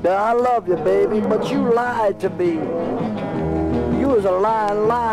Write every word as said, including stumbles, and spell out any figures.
Now, I love you, baby, but you lied to me. You was a lying, lying.